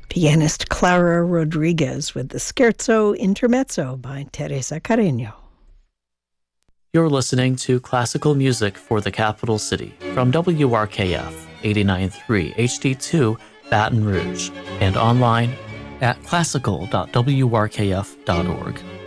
Pianist Clara Rodriguez with the Scherzo Intermezzo by Teresa Carreño. You're listening to classical music for the capital city from WRKF 89.3 HD2 Baton Rouge and online at classical.wrkf.org.